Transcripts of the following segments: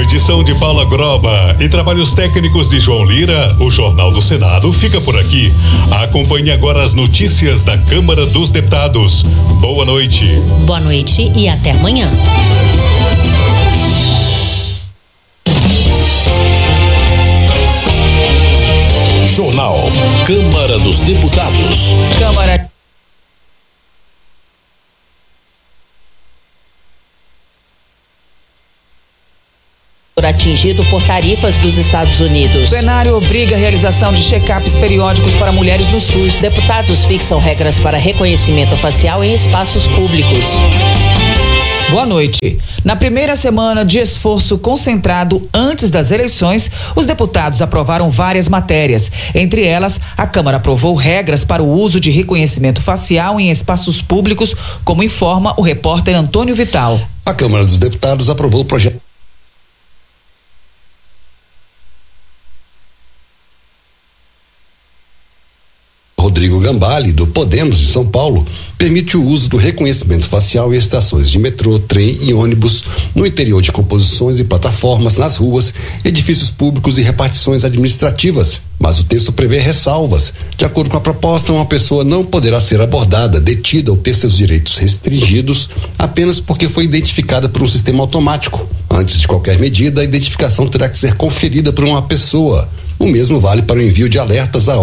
edição de Paula Groba e trabalhos técnicos de João Lira, o Jornal do Senado fica por aqui. Acompanhe agora as notícias da Câmara dos Deputados. Boa noite. Boa noite e até amanhã. Jornal Câmara dos Deputados. Câmara atingido por tarifas dos Estados Unidos. O plenário obriga a realização de check-ups periódicos para mulheres no SUS. Deputados fixam regras para reconhecimento facial em espaços públicos. Boa noite. Na primeira semana de esforço concentrado antes das eleições, os deputados aprovaram várias matérias. Entre elas, a Câmara aprovou regras para o uso de reconhecimento facial em espaços públicos, como informa o repórter Antônio Vital. A Câmara dos Deputados aprovou o projeto Rodrigo Gambale, do Podemos de São Paulo, permite o uso do reconhecimento facial em estações de metrô, trem e ônibus, no interior de composições e plataformas, nas ruas, edifícios públicos e repartições administrativas. Mas o texto prevê ressalvas. De acordo com a proposta, uma pessoa não poderá ser abordada, detida ou ter seus direitos restringidos apenas porque foi identificada por um sistema automático. Antes de qualquer medida, a identificação terá que ser conferida por uma pessoa. O mesmo vale para o envio de alertas a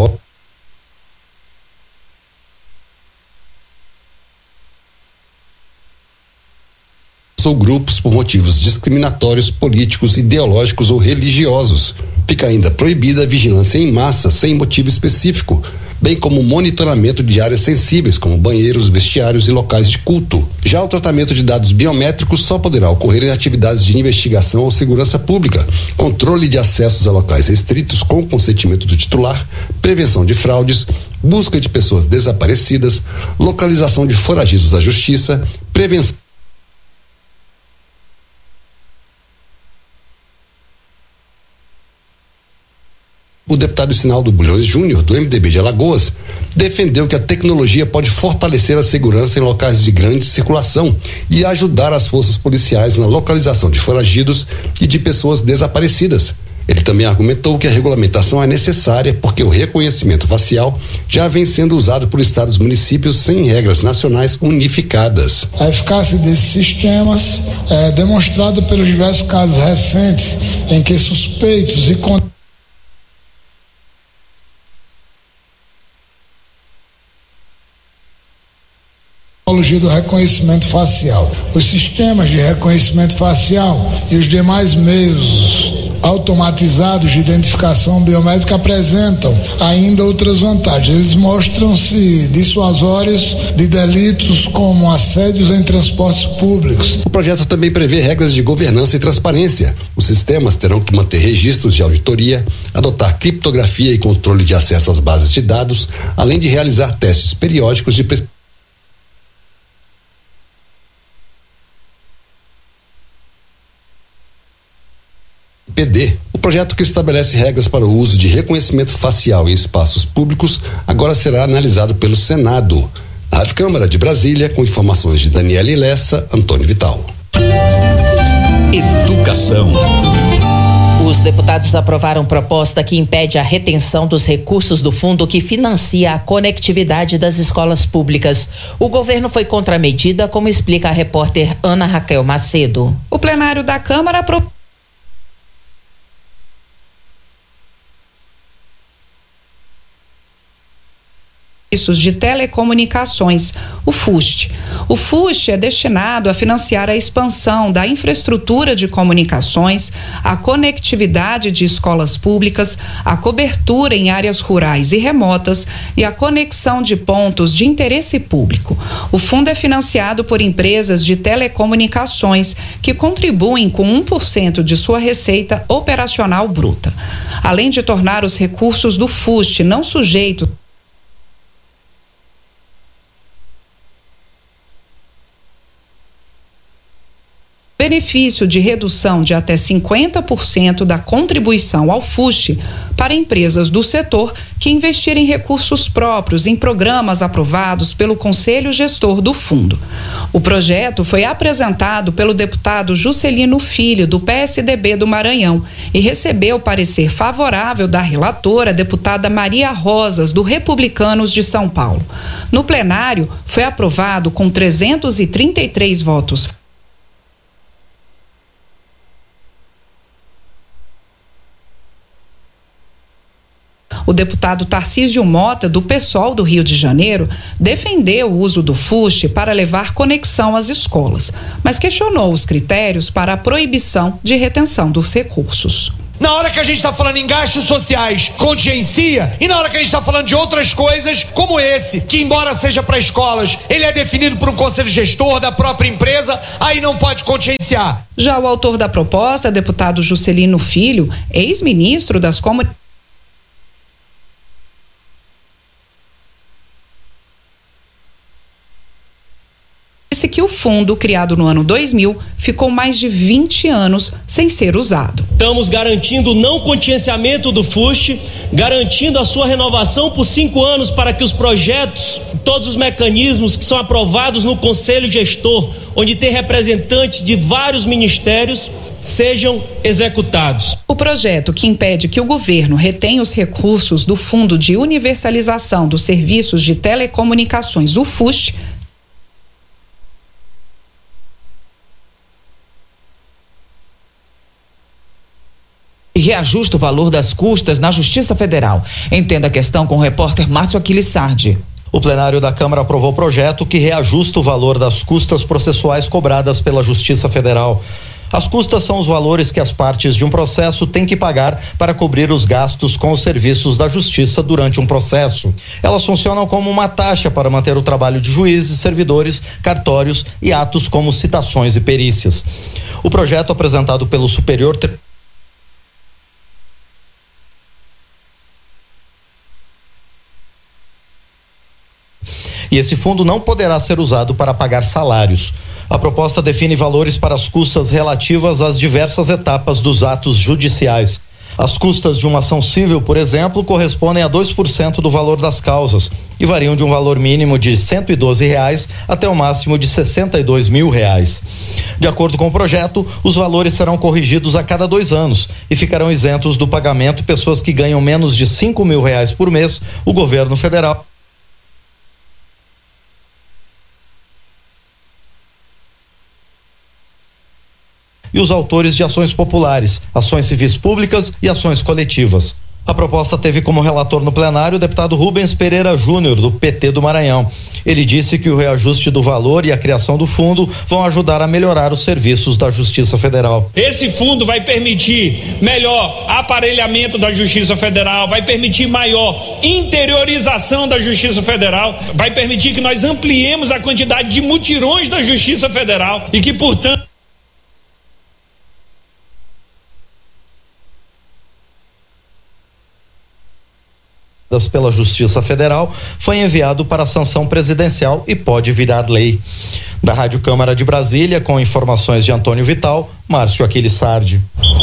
ou grupos por motivos discriminatórios, políticos, ideológicos ou religiosos. Fica ainda proibida a vigilância em massa sem motivo específico, bem como o monitoramento de áreas sensíveis, como banheiros, vestiários e locais de culto. Já o tratamento de dados biométricos só poderá ocorrer em atividades de investigação ou segurança pública, controle de acessos a locais restritos com consentimento do titular, prevenção de fraudes, busca de pessoas desaparecidas, localização de foragidos da justiça, prevenção. O deputado Sinaldo Bulhões Júnior, do MDB de Alagoas, defendeu que a tecnologia pode fortalecer a segurança em locais de grande circulação e ajudar as forças policiais na localização de foragidos e de pessoas desaparecidas. Ele também argumentou que a regulamentação é necessária porque o reconhecimento facial já vem sendo usado por estados e municípios sem regras nacionais unificadas. A eficácia desses sistemas é demonstrada pelos diversos casos recentes em que suspeitos e do reconhecimento facial. Os sistemas de reconhecimento facial e os demais meios automatizados de identificação biométrica apresentam ainda outras vantagens. Eles mostram-se dissuasórios de delitos como assédios em transportes públicos. O projeto também prevê regras de governança e transparência. Os sistemas terão que manter registros de auditoria, adotar criptografia e controle de acesso às bases de dados, além de realizar testes periódicos de PD. O projeto que estabelece regras para o uso de reconhecimento facial em espaços públicos agora será analisado pelo Senado. A Rádio Câmara de Brasília, com informações de Daniela Ilessa, Antônio Vital. Educação. Os deputados aprovaram proposta que impede a retenção dos recursos do fundo que financia a conectividade das escolas públicas. O governo foi contra a medida, como explica a repórter Ana Raquel Macedo. O plenário da Câmara aprovou Serviços de Telecomunicações, o FUST. O FUST é destinado a financiar a expansão da infraestrutura de comunicações, a conectividade de escolas públicas, a cobertura em áreas rurais e remotas e a conexão de pontos de interesse público. O fundo é financiado por empresas de telecomunicações que contribuem com 1% de sua receita operacional bruta. Além de tornar os recursos do FUST não sujeitos benefício de redução de até 50% da contribuição ao FUST para empresas do setor que investirem recursos próprios em programas aprovados pelo Conselho Gestor do Fundo. O projeto foi apresentado pelo deputado Juscelino Filho, do PSDB do Maranhão, e recebeu parecer favorável da relatora, deputada Maria Rosas, do Republicanos de São Paulo. No plenário, foi aprovado com 333 votos. O deputado Tarcísio Mota, do PSOL do Rio de Janeiro, defendeu o uso do FUST para levar conexão às escolas, mas questionou os critérios para a proibição de retenção dos recursos. Na hora que a gente está falando em gastos sociais, contingencia, e na hora que a gente está falando de outras coisas, como esse, que embora seja para escolas, ele é definido por um conselho gestor da própria empresa, aí não pode contingenciar. Já o autor da proposta, deputado Juscelino Filho, ex-ministro das Comunicações, disse que o fundo, criado no ano 2000, ficou mais de 20 anos sem ser usado. Estamos garantindo o não contingenciamento do FUST, garantindo a sua renovação por 5 anos para que os projetos, todos os mecanismos que são aprovados no Conselho Gestor, onde tem representantes de vários ministérios, sejam executados. O projeto, que impede que o governo retenha os recursos do Fundo de Universalização dos Serviços de Telecomunicações, o FUST, e reajusta o valor das custas na Justiça Federal. Entenda a questão com o repórter Márcio Aquiles Sardi. O plenário da Câmara aprovou o projeto que reajusta o valor das custas processuais cobradas pela Justiça Federal. As custas são os valores que as partes de um processo têm que pagar para cobrir os gastos com os serviços da Justiça durante um processo. Elas funcionam como uma taxa para manter o trabalho de juízes, servidores, cartórios e atos como citações e perícias. O projeto apresentado pelo Superior e esse fundo não poderá ser usado para pagar salários. A proposta define valores para as custas relativas às diversas etapas dos atos judiciais. As custas de uma ação civil, por exemplo, correspondem a 2% do valor das causas e variam de um valor mínimo de R$112 até o máximo de R$62.000. De acordo com o projeto, os valores serão corrigidos a cada 2 anos e ficarão isentos do pagamento pessoas que ganham menos de R$5.000 por mês, o governo federal e os autores de ações populares, ações civis públicas e ações coletivas. A proposta teve como relator no plenário o deputado Rubens Pereira Júnior, do PT do Maranhão. Ele disse que o reajuste do valor e a criação do fundo vão ajudar a melhorar os serviços da Justiça Federal. Esse fundo vai permitir melhor aparelhamento da Justiça Federal, vai permitir maior interiorização da Justiça Federal, vai permitir que nós ampliemos a quantidade de mutirões da Justiça Federal e que, portanto, pela Justiça Federal, foi enviado para a sanção presidencial e pode virar lei. Da Rádio Câmara de Brasília, com informações de Antônio Vital, Márcio Aquiles Sardi.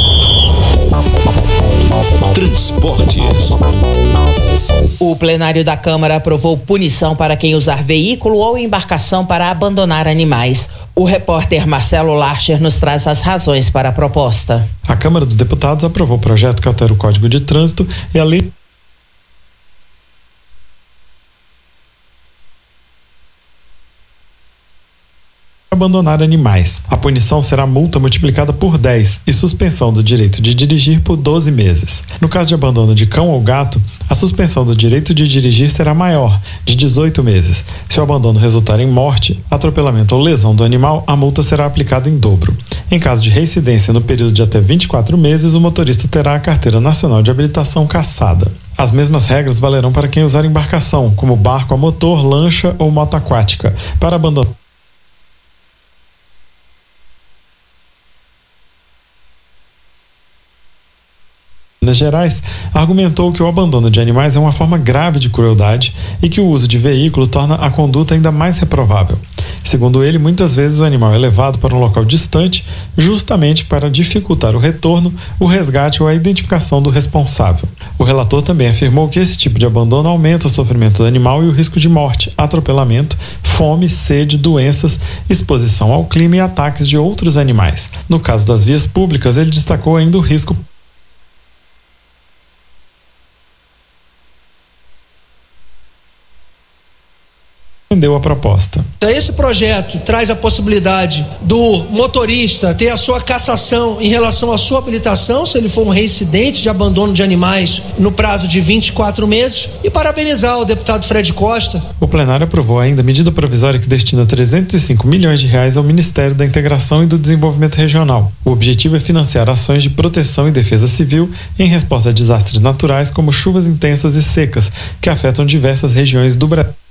Transportes. O plenário da Câmara aprovou punição para quem usar veículo ou embarcação para abandonar animais. O repórter Marcelo Larcher nos traz as razões para a proposta. A Câmara dos Deputados aprovou o projeto que altera o Código de Trânsito e a lei abandonar animais. A punição será multa multiplicada por 10 e suspensão do direito de dirigir por 12 meses. No caso de abandono de cão ou gato, a suspensão do direito de dirigir será maior, de 18 meses. Se o abandono resultar em morte, atropelamento ou lesão do animal, a multa será aplicada em dobro. Em caso de reincidência no período de até 24 meses, o motorista terá a carteira nacional de habilitação cassada. As mesmas regras valerão para quem usar embarcação, como barco a motor, lancha ou moto aquática, para abandonar Minas Gerais, argumentou que o abandono de animais é uma forma grave de crueldade e que o uso de veículo torna a conduta ainda mais reprovável. Segundo ele, muitas vezes o animal é levado para um local distante justamente para dificultar o retorno, o resgate ou a identificação do responsável. O relator também afirmou que esse tipo de abandono aumenta o sofrimento do animal e o risco de morte, atropelamento, fome, sede, doenças, exposição ao clima e ataques de outros animais. No caso das vias públicas, ele destacou ainda o risco a proposta. Esse projeto traz a possibilidade do motorista ter a sua cassação em relação à sua habilitação, se ele for um reincidente de abandono de animais no prazo de 24 meses, e parabenizar o deputado Fred Costa. O plenário aprovou ainda a medida provisória que destina 305 milhões de reais ao Ministério da Integração e do Desenvolvimento Regional. O objetivo é financiar ações de proteção e defesa civil em resposta a desastres naturais como chuvas intensas e secas, que afetam diversas regiões do Brasil.